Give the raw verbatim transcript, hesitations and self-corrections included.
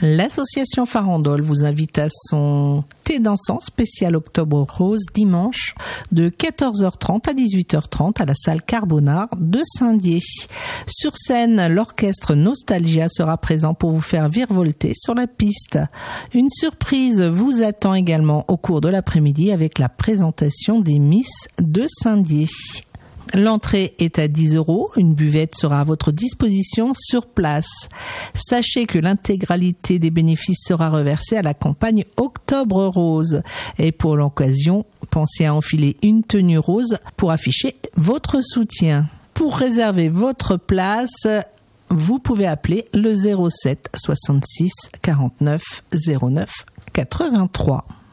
L'association Farandole vous invite à son thé dansant spécial Octobre Rose dimanche de quatorze heures trente à dix-huit heures trente à la salle Carbonard de Saint-Dié. Sur scène, l'orchestre Nostalgia sera présent pour vous faire virevolter sur la piste. Une surprise vous attend également au cours de l'après-midi avec la présentation des Miss de Saint-Dié. L'entrée est à dix euros. Une buvette sera à votre disposition sur place. Sachez que l'intégralité des bénéfices sera reversée à la campagne Octobre Rose. Et pour l'occasion, pensez à enfiler une tenue rose pour afficher votre soutien. Pour réserver votre place, vous pouvez appeler le zéro sept soixante-six quarante-neuf zéro neuf quatre-vingt-trois.